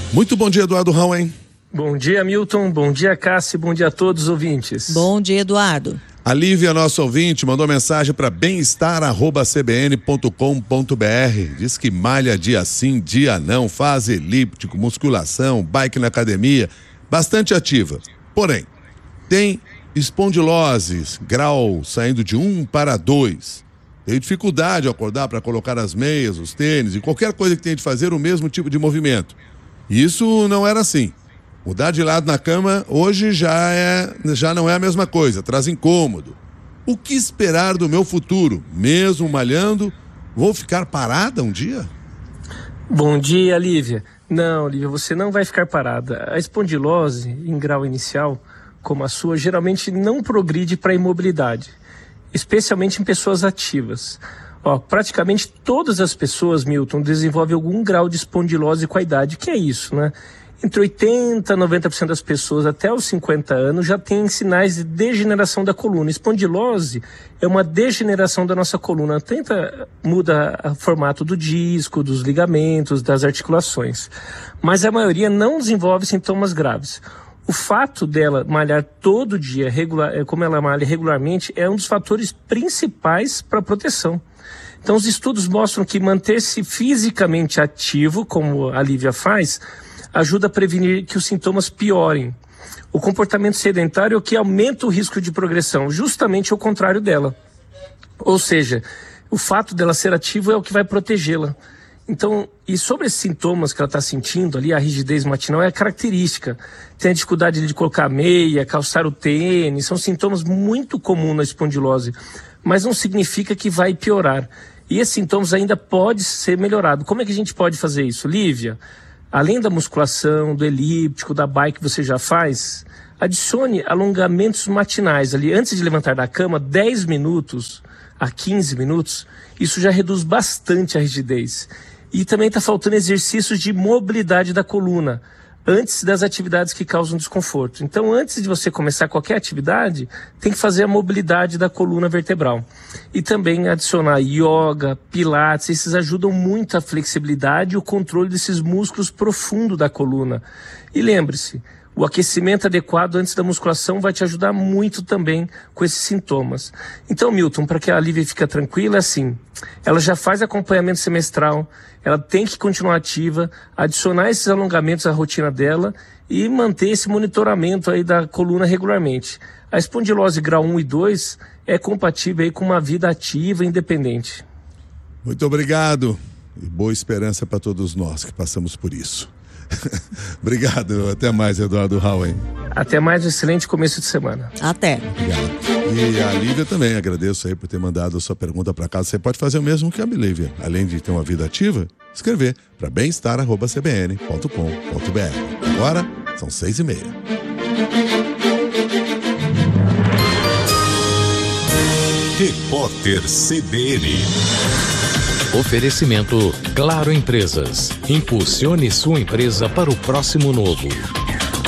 Muito bom dia, Eduardo Rauen. Bom dia, Milton. Bom dia, Cássio. Bom dia a todos os ouvintes. Bom dia, Eduardo. A Lívia, nosso ouvinte, mandou mensagem para bem-estar@cbn.com.br. Diz que malha dia sim, dia não, faz elíptico, musculação, bike na academia, bastante ativa. Porém, tem espondilose, grau saindo de 1 para 2. Tem dificuldade ao acordar para colocar as meias, os tênis e qualquer coisa que tenha de fazer o mesmo tipo de movimento. Isso não era assim. Mudar de lado na cama hoje já não é a mesma coisa, traz incômodo. O que esperar do meu futuro? Mesmo malhando, vou ficar parada um dia? Bom dia, Lívia. Não, Lívia, você não vai ficar parada. A espondilose, em grau inicial, como a sua, geralmente não progride para a imobilidade, especialmente em pessoas ativas. Praticamente todas as pessoas, Milton, desenvolvem algum grau de espondilose com a idade. O que é isso, né? Entre 80% e 90% das pessoas até os 50 anos já têm sinais de degeneração da coluna. Espondilose é uma degeneração da nossa coluna. Muda o formato do disco, dos ligamentos, das articulações. Mas a maioria não desenvolve sintomas graves. O fato dela malhar todo dia, como ela malha regularmente, é um dos fatores principais para a proteção. Então, os estudos mostram que manter-se fisicamente ativo, como a Lívia faz, ajuda a prevenir que os sintomas piorem. O comportamento sedentário é o que aumenta o risco de progressão, justamente ao contrário dela. Ou seja, o fato dela ser ativa é o que vai protegê-la. Então, e sobre esses sintomas que ela está sentindo ali, a rigidez matinal é característica. Tem a dificuldade de colocar a meia, calçar o tênis, são sintomas muito comuns na espondilose, mas não significa que vai piorar. E esses sintomas ainda podem ser melhorados. Como é que a gente pode fazer isso? Lívia, além da musculação, do elíptico, da bike que você já faz, adicione alongamentos matinais ali. Antes de levantar da cama, 10 minutos a 15 minutos, isso já reduz bastante a rigidez. E também está faltando exercícios de mobilidade da coluna, antes das atividades que causam desconforto. Então, antes de você começar qualquer atividade, tem que fazer a mobilidade da coluna vertebral. E também adicionar yoga, pilates, esses ajudam muito a flexibilidade e o controle desses músculos profundos da coluna. E lembre-se, o aquecimento adequado antes da musculação vai te ajudar muito também com esses sintomas. Então, Milton, para que a Lívia fique tranquila, é assim, ela já faz acompanhamento semestral, ela tem que continuar ativa, adicionar esses alongamentos à rotina dela e manter esse monitoramento aí da coluna regularmente. A espondilose grau 1 e 2 é compatível aí com uma vida ativa e independente. Muito obrigado e boa esperança para todos nós que passamos por isso. Obrigado, até mais, Eduardo Rauen. Até mais, um excelente começo de semana. Até. Obrigado. E a Lívia também, agradeço aí por ter mandado a sua pergunta para casa. Você pode fazer o mesmo que a Lívia, além de ter uma vida ativa, escrever para bem-estar@cbn.com.br. Agora são 6:30. Repórter CBN. Oferecimento Claro Empresas. Impulsione sua empresa para o próximo novo.